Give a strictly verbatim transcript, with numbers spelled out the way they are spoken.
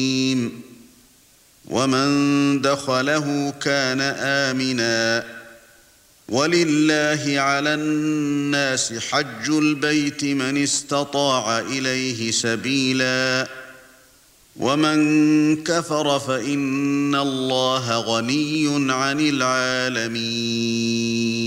ومن دخله كان آمنا ولله على الناس حج البيت من استطاع إليه سبيلا ومن كفر فإن الله غني عن العالمين